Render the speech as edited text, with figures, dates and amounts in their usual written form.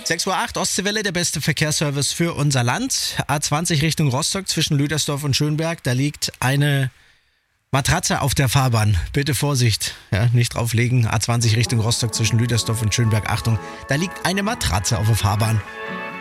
6:08 Uhr, Ostseewelle, der beste Verkehrsservice für unser Land. A20 Richtung Rostock zwischen Lüdersdorf und Schönberg. Da liegt eine Matratze auf der Fahrbahn. Bitte Vorsicht, ja, nicht drauflegen. A20 Richtung Rostock zwischen Lüdersdorf und Schönberg. Achtung, da liegt eine Matratze auf der Fahrbahn.